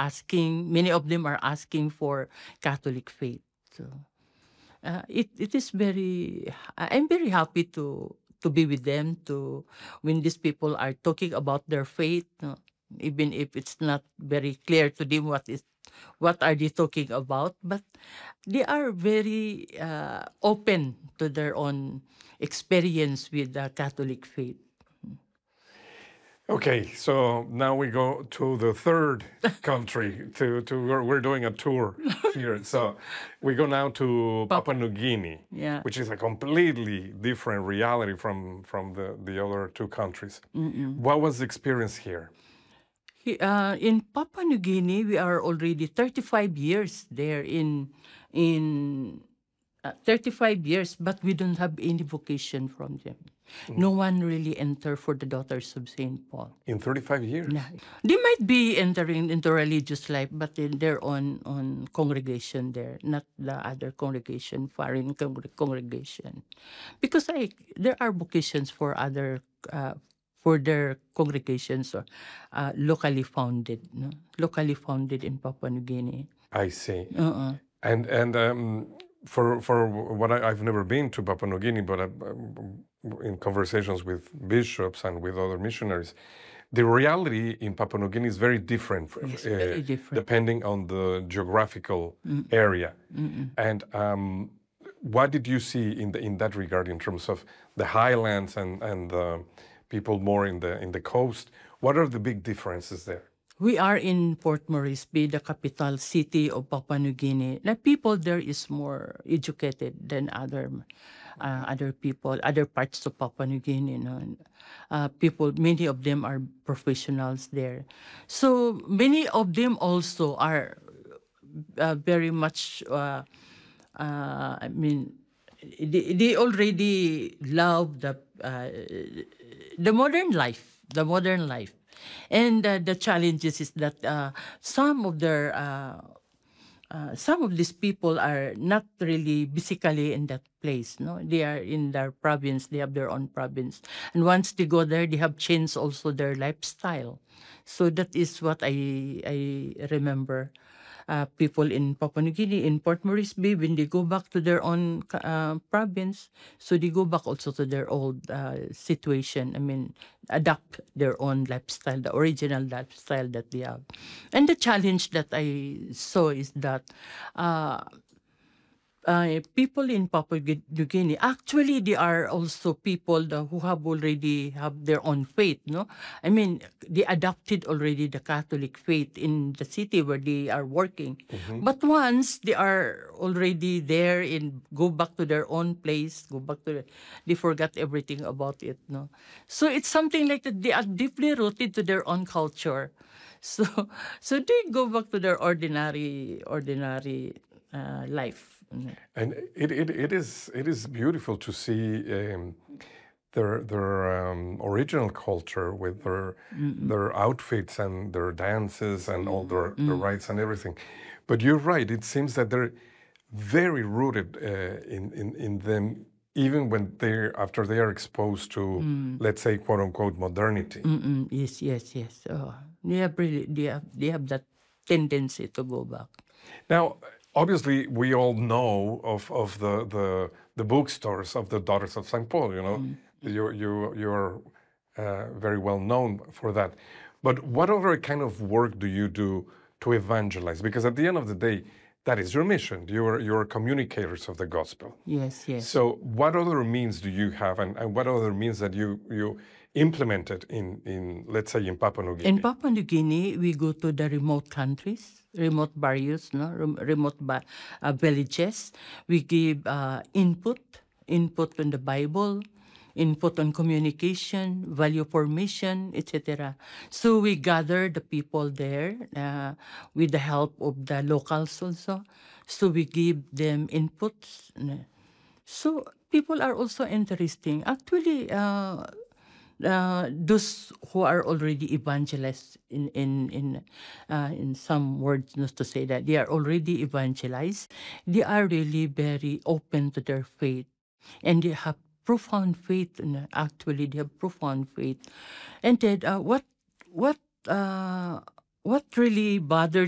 asking. Many of them are asking for Catholic faith. So it is very. I'm very happy to be with them. To when these people are talking about their faith, even if it's not very clear to them what are they talking about, but they are very open to their own experience with the Catholic faith. Okay, so now we go to the third country. We're doing a tour here. So we go now to Papua New Guinea, Yeah. which is a completely different reality from the other two countries. What was the experience here? In Papua New Guinea, we are already 35 years there in 35 years, but we don't have any vocation from them. No one really enter for the Daughters of St. Paul. In 35 years? Yeah. They might be entering into religious life, but in their own congregation there, not the other congregation, foreign congregation. Because there are vocations for other for their congregations or locally founded, no? Locally founded in Papua New Guinea. I see. And for what I've never been to Papua New Guinea, but in conversations with bishops and with other missionaries, the reality in Papua New Guinea is very different, very different. Depending on the geographical area. And what did you see in that regard in terms of the highlands and the people more in the coast? What are the big differences there? We are in Port Moresby, the capital city of Papua New Guinea. The people there is more educated than other people, other parts of Papua New Guinea. People, many of them are professionals there. So many of them also are very much. I mean, they already love the modern life. The modern life. And the challenges is that some of these people are not really physically in that place. No, they are in their province. They have their own province, and once they go there, they have changed also their lifestyle. So that is what I remember. People in Papua New Guinea, in Port Moresby, when they go back to their own province, so they go back also to their old situation. I mean, adapt their own lifestyle, the original lifestyle that they have. And the challenge that I saw is that people in Papua New Guinea, actually, they are also people who have already have their own faith, no? I mean, they adopted already the Catholic faith in the city where they are working. But once they are already there go back to their own place, they forgot everything about it, no? So it's something like that. They are deeply rooted to their own culture. So they go back to their ordinary life. And it is beautiful to see their original culture with their outfits and their dances and all their rites and everything. But you're right. It seems that they're very rooted in them, even when after they are exposed to, let's say, quote unquote, modernity. Yes. Oh, they have that tendency to go back. Now, obviously, we all know of the bookstores of the Daughters of St. Paul. You know, you're very well known for that. But what other kind of work do you do to evangelize? Because at the end of the day, that is your mission. You're communicators of the gospel. Yes. So, what other means do you have, and what other means that you implemented in let's say in Papua New Guinea? In Papua New Guinea, we go to the remote countries, remote barrios, no, remote villages. We give input on the Bible, input on communication, value formation, etc. So we gather the people there with the help of the locals also. So we give them inputs. So people are also interesting. Actually, those who are already evangelized in some words, not to say that they are already evangelized, they are really very open to their faith, and they have profound faith. Actually, they have profound faith. And then what really bothers